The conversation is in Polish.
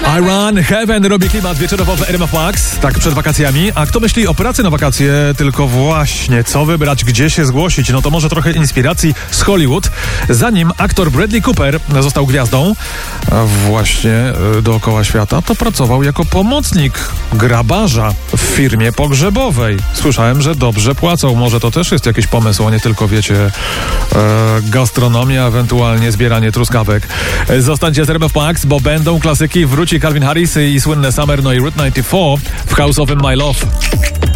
Iron Heaven robi klimat wieczorowo w RMF Max, tak przed wakacjami. A kto myśli o pracy na wakacje, tylko właśnie co wybrać, gdzie się zgłosić, no to może trochę inspiracji z Hollywood. Zanim aktor Bradley Cooper został gwiazdą właśnie dookoła świata, to pracował jako pomocnik grabarza w firmie pogrzebowej. Słyszałem, że dobrze płacą. Może to też jest jakiś pomysł, a nie tylko, wiecie, gastronomia, ewentualnie zbieranie truskawek. Zostańcie z RMF Max, bo będą klasyki. Wróci Calvin Harris i słynne Summer, no i Route 94 w house'owym My Love.